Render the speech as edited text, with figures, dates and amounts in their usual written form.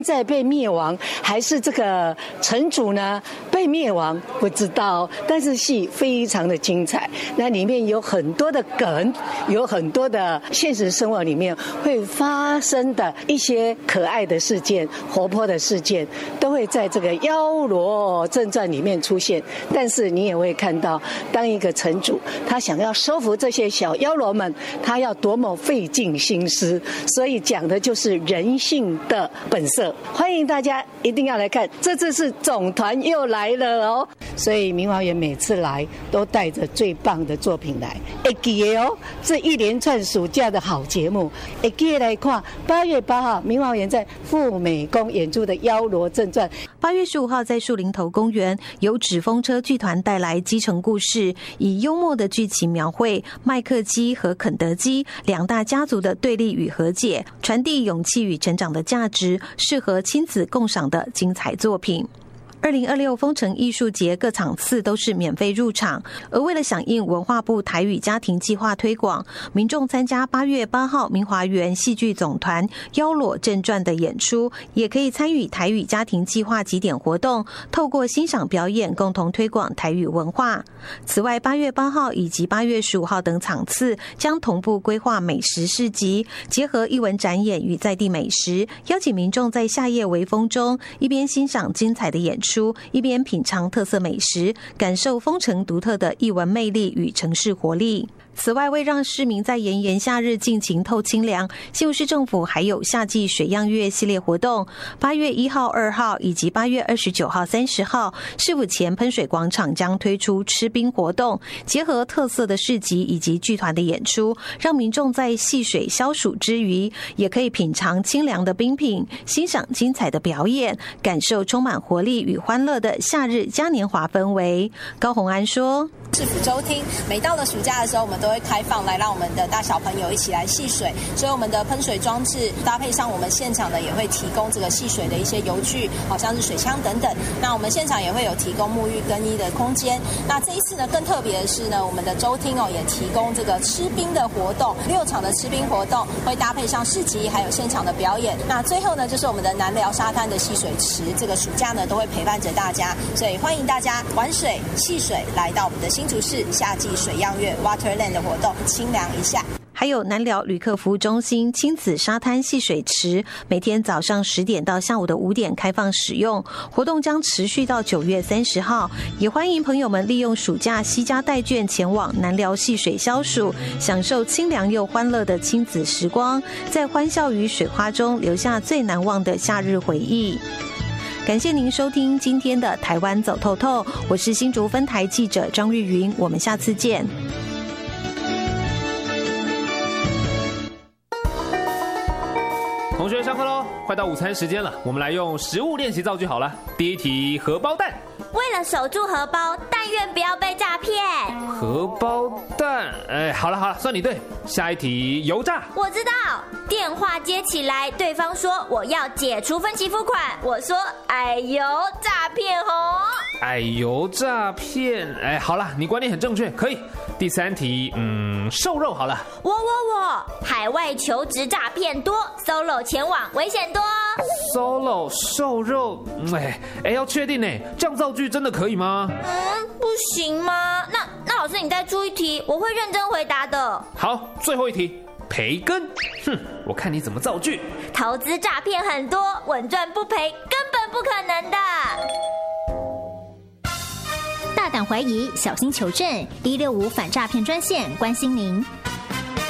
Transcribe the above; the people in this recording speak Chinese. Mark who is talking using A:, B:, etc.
A: 在被灭亡，还是这个城主呢被灭亡？不知道，但是戏非常的精彩。那里面有很多的梗，有很多的现实生活里面会发生的一些可爱的事件、活泼的事件，都会在这个《妖罗正传》里面出现。但是你也会看到，当一个城主他想要收服这些小妖罗们，他要多么费尽心思。所以讲的就是人性的本色。欢迎大家一定要来看，这次是总团又来了哦，所以明华园每次来都带着最棒的作品来，会记得哦，这一连串暑假的好节目，会记得来看。8月8号，明华园在富美宫演出的《妖罗正传》。
B: 8月15号在树林头公园，由纸风车剧团带来基层故事，以幽默的剧情描绘麦克鸡和肯德基两大家族的对立与和解，传递勇气与成长的价值，适合亲子共赏的精彩作品。2026丰城艺术节各场次都是免费入场，而为了响应文化部台语家庭计划推广，民众参加8月8号明华园戏剧总团《妖罗正传》的演出，也可以参与台语家庭计划集点活动，透过欣赏表演共同推广台语文化。此外，8月8号以及8月15号等场次将同步规划美食市集，结合艺文展演与在地美食，邀请民众在夏夜微风中一边欣赏精彩的演出，一边品尝特色美食，感受丰城独特的艺文魅力与城市活力。此外，为让市民在炎炎夏日尽情透清凉，新竹市政府还有夏季水漾月系列活动。8月1号、2号以及8月29号、30号，市府前喷水广场将推出吃冰活动，结合特色的市集以及剧团的演出，让民众在戏水消暑之余，也可以品尝清凉的冰品，欣赏精彩的表演，感受充满活力与欢乐的夏日嘉年华氛围。高虹安说，
C: 市府周厅每到了暑假的时候，我们都会开放来让我们的大小朋友一起来戏水，所以我们的喷水装置搭配上我们现场的也会提供这个戏水的一些游具，好像是水枪等等。那我们现场也会有提供沐浴更衣的空间。那这一次呢，更特别的是呢，我们的周厅也提供这个吃冰的活动，6场的吃冰活动会搭配上市集还有现场的表演。那最后呢，就是我们的南寮沙滩的戏水池，这个暑假呢都会陪伴着大家，所以欢迎大家玩水戏水来到我们的新竹市夏季水漾月 Waterland 的活动，清凉一下。
B: 还有南寮旅客服务中心亲子沙滩戏水池，每天早上10点到下午的5点开放使用，活动将持续到9月30号。也欢迎朋友们利用暑假惜家带眷前往南寮戏水消暑，享受清凉又欢乐的亲子时光，在欢笑与水花中留下最难忘的夏日回忆。感谢您收听今天的台湾走透透，我是新竹分台记者张玉云，我们下次见。
D: 同学上课喽，快到午餐时间了，我们来用食物练习造句好了。第一题，荷包蛋。
E: 为了守住荷包，但愿不要被诈骗。
D: 荷包蛋，好了，算你对。下一题，油炸。
E: 我知道，电话接起来，对方说我要解除分期付款，我说哎呦，诈骗哦。
D: 哎呦，诈骗，好了，你观念很正确，可以。第三题，瘦肉好了。
E: 我，海外求职诈骗多 ，solo 前往危险多。
D: solo 瘦肉，要确定呢，这样造句真的可以吗？
E: 不行吗？那老师你再出一题，我会认真回答的。
D: 好，最后一题，培根。我看你怎么造句。
E: 投资诈骗很多，稳赚不赔根本不可能的。
F: 大胆怀疑，小心求证，165反诈骗专线关心您。